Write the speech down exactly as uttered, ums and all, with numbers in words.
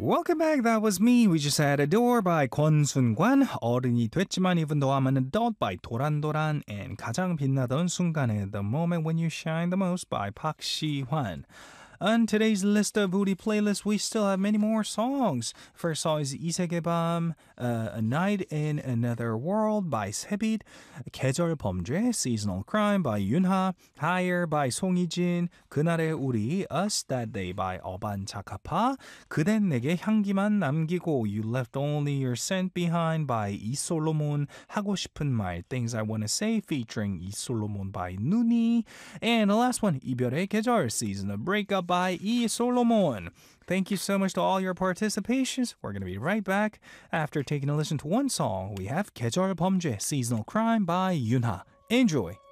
Welcome back. That was me. We just had Adore by 권순관, 어른이 됐지만 even though I'm an adult by 도란도란, and 가장 빛나던 순간에 The Moment When You Shine the Most by Park Shi-hwan. On today's list of Booty playlist, we still have many more songs. First song is 이색의 밤, uh, A Night in Another World by Sebit, 계절 범죄, Seasonal Crime by Yunha, Higher by 송이진, 그날의 우리, Us That Day by 어반 자카파, 그댄 내게 향기만 남기고, You Left Only Your Scent Behind by 이솔로몬, 하고 싶은 말, Things I Wanna Say featuring 이솔로몬 by 누니, and the last one, 이별의 계절, Season of Breakup by E. Solomon. Thank you so much to all your participations. We're going to be right back after taking a listen to one song. We have 계절 범죄, Seasonal Crime by Yunha. Enjoy.